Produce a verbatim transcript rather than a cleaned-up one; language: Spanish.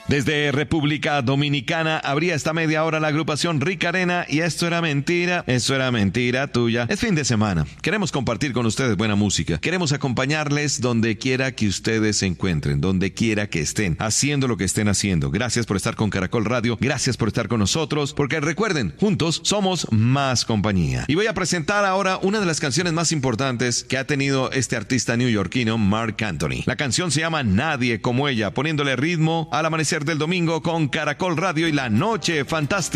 Desde República Dominicana abría esta media hora la agrupación Rica Arena y esto era mentira, eso era mentira tuya. Es fin de semana. Queremos compartir con ustedes buena música. Queremos acompañarles donde quiera que ustedes se encuentren, donde quiera que estén, haciendo lo que estén haciendo. Gracias por estar con Caracol Radio. Gracias por estar con nosotros, porque recuerden, juntos somos más compañía. Y voy a presentar ahora una de las canciones más importantes que ha tenido este artista neoyorquino, Marc Anthony. La canción se llama Nadie como ella, poniéndole ritmo al amanecer del domingo con Caracol Radio y la Noche Fantástica.